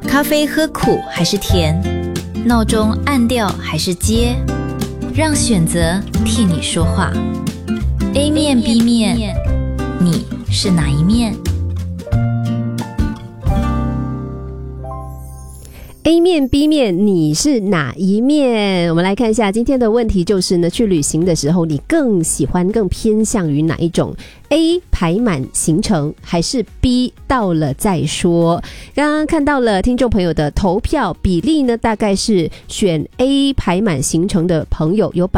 咖啡喝苦还是甜？闹钟按掉还是接？让选择替你说话。A 面 B 面，你是哪一面 ？A 面 B 面，你是哪一面？我们来看一下今天的问题，就是呢，去旅行的时候，你更喜欢、更偏向于哪一种 ？A 排满行程，还是 B 到了再说？刚刚看到了听众朋友的投票比例呢，大概是选 A 排满行程的朋友有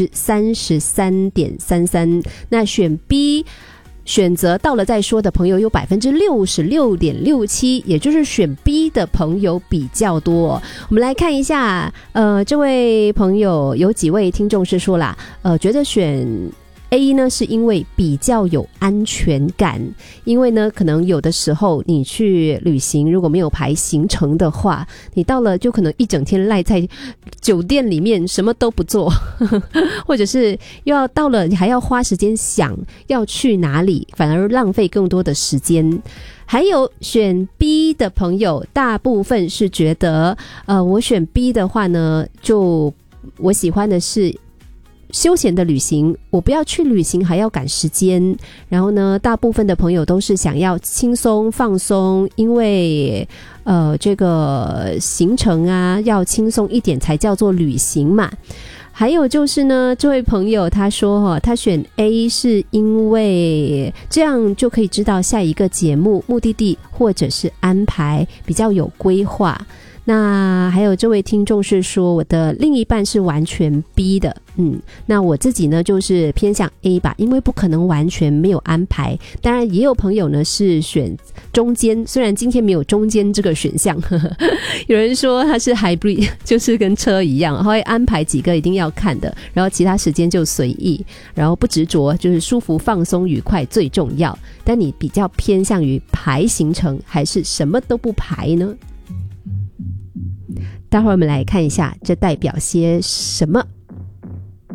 33.33%， 那选 B选择到了再说的朋友有 66.67%， 也就是选 B 的朋友比较多。我们来看一下，这位朋友有几位听众是说啦，觉得选A 呢是因为比较有安全感，因为呢可能有的时候你去旅行如果没有排行程的话，你到了就可能一整天赖在酒店里面什么都不做或者是又要到了你还要花时间想要去哪里，反而浪费更多的时间。还有选 B 的朋友大部分是觉得我选 B 的话呢，就我喜欢的是休闲的旅行，我不要去旅行还要赶时间。然后呢，大部分的朋友都是想要轻松放松，因为这个行程啊要轻松一点才叫做旅行嘛。还有就是呢，这位朋友他说他选 A 是因为这样就可以知道下一个节目目的地或者是安排比较有规划。那还有这位听众是说我的另一半是完全 B 的，那我自己呢就是偏向 A 吧，因为不可能完全没有安排。当然也有朋友呢是选中间，虽然今天没有中间这个选项有人说他是 hybrid， 就是跟车一样，他会安排几个一定要看的，然后其他时间就随意，然后不执着，就是舒服放松愉快最重要。但你比较偏向于排行程还是什么都不排呢？待会儿我们来看一下这代表些什么。